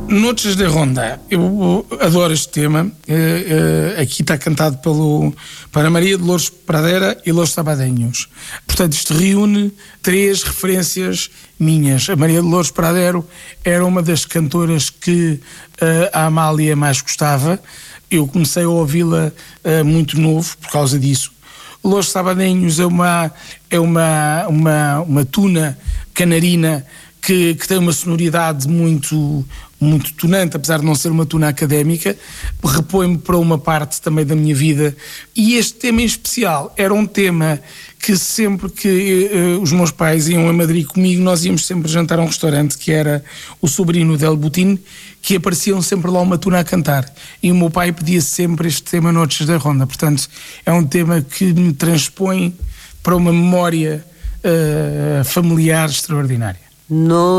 Noites de Ronda, eu adoro este tema. Aqui está cantado para Maria de Lourdes Pradera e Los Sabadenhos. Portanto, isto reúne 3 referências minhas. A Maria de Lourdes Pradera era uma das cantoras que a Amália mais gostava. Eu comecei a ouvi-la muito novo por causa disso. Los Sabadenhos é uma tuna canarina que tem uma sonoridade muito tonante, apesar de não ser uma tuna académica, repõe-me para uma parte também da minha vida. E este tema em especial era um tema que sempre que os meus pais iam a Madrid comigo, nós íamos sempre jantar a um restaurante que era o Sobrino del Butin, que apareciam sempre lá uma tuna a cantar. E o meu pai pedia sempre este tema Noites de Ronda. Portanto, é um tema que me transpõe para uma memória familiar extraordinária. No